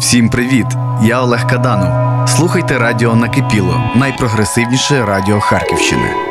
Всім привіт! Я Олег Каданов. Слухайте радіо «Накипіло» – найпрогресивніше радіо Харківщини.